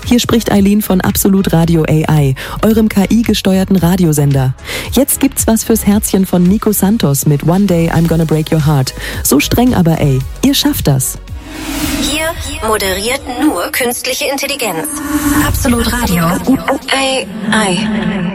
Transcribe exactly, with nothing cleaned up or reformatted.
Hier spricht Eileen von Absolut Radio A I, eurem K I-gesteuerten Radiosender. Jetzt gibt's was fürs Herzchen von Nico Santos mit One Day I'm Gonna Break Your Heart. So streng aber, ey, ihr schafft das. Hier moderiert nur künstliche Intelligenz. Absolut Radio A I.